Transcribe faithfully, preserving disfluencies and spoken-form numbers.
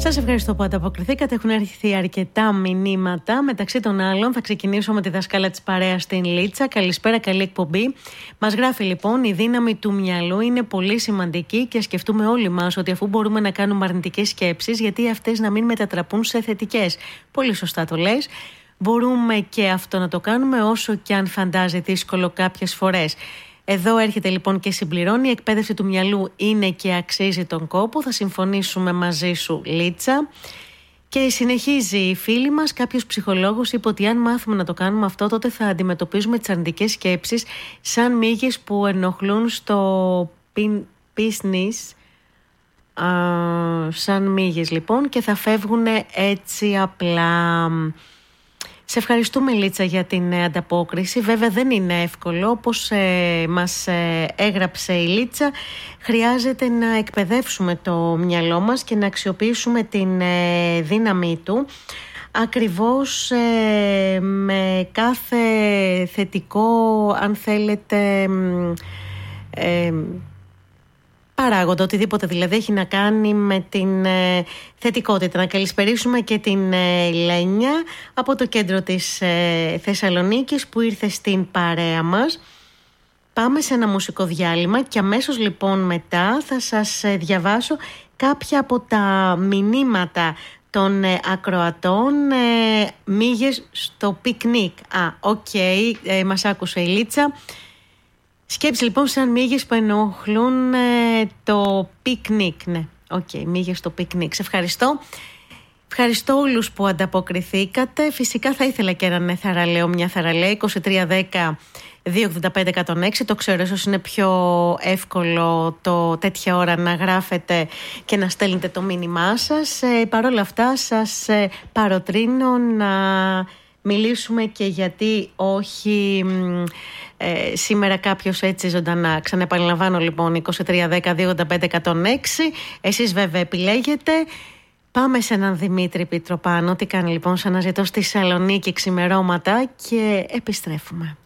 Σας ευχαριστώ που ανταποκριθήκατε. Έχουν έρθει αρκετά μηνύματα. Μεταξύ των άλλων, θα ξεκινήσω με τη δασκάλα της παρέας στην Λίτσα. Καλησπέρα, καλή εκπομπή. Μας γράφει λοιπόν: η δύναμη του μυαλού είναι πολύ σημαντική και σκεφτούμε όλοι μας ότι αφού μπορούμε να κάνουμε αρνητικές σκέψεις, γιατί αυτές να μην μετατραπούν σε θετικές. Πολύ σωστά το λες. Μπορούμε και αυτό να το κάνουμε, όσο και αν φαντάζει δύσκολο κάποιες φορές. Εδώ έρχεται λοιπόν και συμπληρώνει: η εκπαίδευση του μυαλού είναι και αξίζει τον κόπο. Θα συμφωνήσουμε μαζί σου, Λίτσα. Και συνεχίζει η φίλη μας: κάποιος ψυχολόγος είπε ότι αν μάθουμε να το κάνουμε αυτό, τότε θα αντιμετωπίζουμε τις αρνητικές σκέψεις σαν μύγες που ενοχλούν στο business. Α, σαν μύγες λοιπόν, και θα φεύγουν έτσι απλά. Σε ευχαριστούμε, Λίτσα, για την ανταπόκριση. Βέβαια δεν είναι εύκολο, όπως ε, μας ε, έγραψε η Λίτσα. Χρειάζεται να εκπαιδεύσουμε το μυαλό μας και να αξιοποιήσουμε την ε, δύναμή του, ακριβώς ε, με κάθε θετικό, αν θέλετε, ε, παράγοντα, οτιδήποτε δηλαδή έχει να κάνει με την ε, θετικότητα. Να καλησπερίσουμε και την ε, Λένια από το κέντρο της ε, Θεσσαλονίκης, που ήρθε στην παρέα μας. Πάμε σε ένα μουσικό διάλειμμα και αμέσως λοιπόν μετά θα σας ε, διαβάσω κάποια από τα μηνύματα των ε, ακροατών. ε, μύγες στο πικνίκ. Α, οκ, okay, ε, μας άκουσε η Λίτσα. Σκέψη λοιπόν σαν μύγες που ενοχλούν ε, το πικνίκ. Ναι, οκ, okay, μύγες στο πικνίκ. Σε ευχαριστώ. Ευχαριστώ όλους που ανταποκριθήκατε. Φυσικά θα ήθελα και έναν θαραλέο, μια θαραλέα. είκοσι τρία δέκα δύο ογδόντα πέντε εκατόν έξι. Το ξέρω, ίσως είναι πιο εύκολο το τέτοια ώρα να γράφετε και να στέλνετε το μήνυμά σας. Ε, Παρ' όλα αυτά σας ε, παροτρύνω να μιλήσουμε και γιατί όχι ε, σήμερα κάποιος έτσι ζωντανά. Ξαναεπαναλαμβάνω λοιπόν: είκοσι τρία δέκα δύο ογδόντα πέντε εκατόν έξι. Εσείς βέβαια επιλέγετε. Πάμε σε έναν Δημήτρη Πιτροπάνο. Τι κάνει λοιπόν, σαν να ζητώ στη Θεσσαλονίκη ξημερώματα, και επιστρέφουμε.